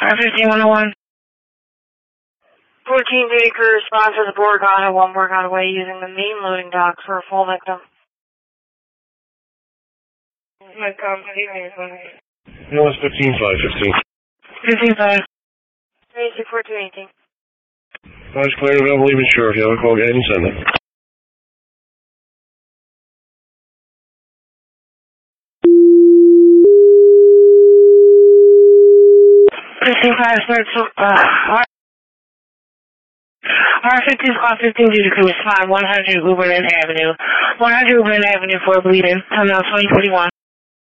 R-15-101. 14 Baker, respond to the Borgata, one Borgata Way, using the main loading dock for a full victim. No, it's 15-5, 15. 15-5. 364-218. It's clear, available, even sure. If you have a call, go ahead and send it. R-15 due to crew respond 100 Uberlin Avenue. 100 Uberlin Avenue for bleeding. Terminal 2041.